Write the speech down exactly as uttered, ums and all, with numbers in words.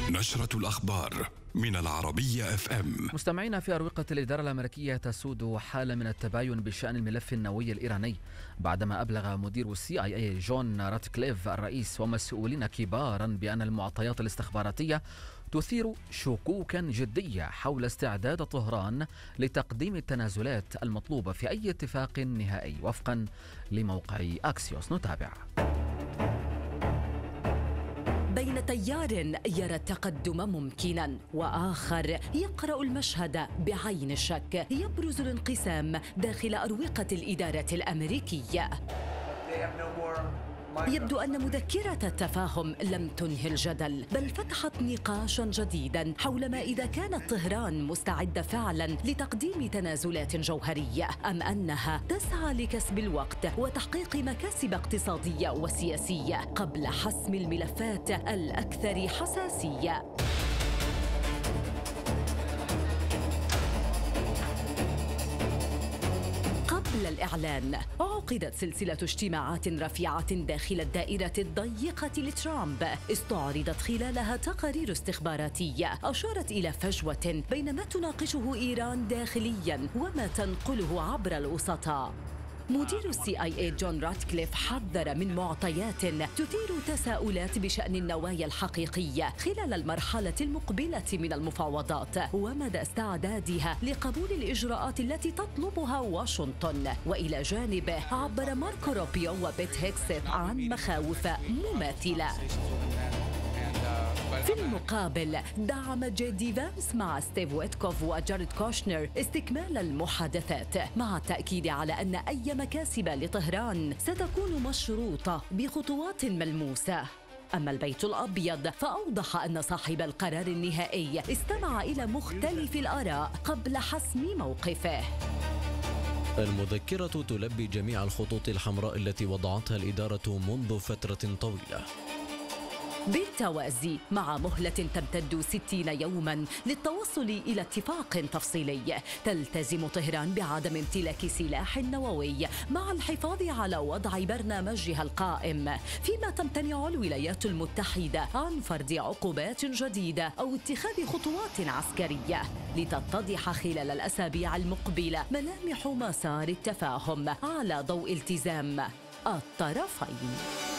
نشرة الأخبار من العربية اف ام. مستمعينا، في أروقة الإدارة الأمريكية تسود حالة من التباين بشأن الملف النووي الإيراني بعدما أبلغ مدير السي آي إي جون راتكليف الرئيس ومسؤولين كبارا بأن المعطيات الاستخباراتية تثير شكوكا جدية حول استعداد طهران لتقديم التنازلات المطلوبة في أي اتفاق نهائي وفقا لموقع أكسيوس. نتابع. بين تيار يرى التقدم ممكنا وآخر يقرأ المشهد بعين الشك، يبرز الانقسام داخل أروقة الإدارة الأمريكية. يبدو أن مذكرة التفاهم لم تنهي الجدل، بل فتحت نقاشا جديدا حول ما إذا كانت طهران مستعدة فعلا لتقديم تنازلات جوهرية أم أنها تسعى لكسب الوقت وتحقيق مكاسب اقتصادية وسياسية قبل حسم الملفات الأكثر حساسية. قبل الإعلان عقدت سلسلة اجتماعات رفيعة داخل الدائرة الضيقة لترامب استعرضت خلالها تقارير استخباراتية أشارت إلى فجوة بين ما تناقشه إيران داخلياً وما تنقله عبر الوسطاء. مدير السي آي إي جون راتكليف حذر من معطيات تثير تساؤلات بشأن النوايا الحقيقية خلال المرحلة المقبلة من المفاوضات ومدى استعدادها لقبول الإجراءات التي تطلبها واشنطن. وإلى جانبه عبر ماركو روبيو وبيت هيكسيت عن مخاوف مماثلة. في المقابل دعم جيدي فانس مع ستيف ويتكوف وجاريد كوشنر استكمال المحادثات مع التأكيد على أن أي مكاسب لطهران ستكون مشروطة بخطوات ملموسة. أما البيت الأبيض فأوضح أن صاحب القرار النهائي استمع إلى مختلف الآراء قبل حسم موقفه. المذكرة تلبي جميع الخطوط الحمراء التي وضعتها الإدارة منذ فترة طويلة، بالتوازي مع مهلة تمتد ستين يوما للتوصل إلى اتفاق تفصيلي. تلتزم طهران بعدم امتلاك سلاح نووي مع الحفاظ على وضع برنامجها القائم، فيما تمتنع الولايات المتحدة عن فرض عقوبات جديدة أو اتخاذ خطوات عسكرية. لتتضح خلال الأسابيع المقبلة ملامح مسار التفاهم على ضوء التزام الطرفين.